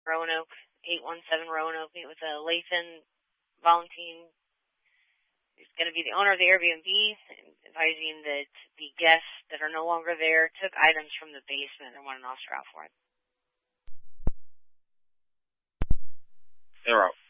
Roanoke, 817 Roanoke. Meet with Lathan Valentine. He's going to be the owner of the Airbnb, advising that the guests that are no longer there took items from the basement and want an Oscar out for it. They're out.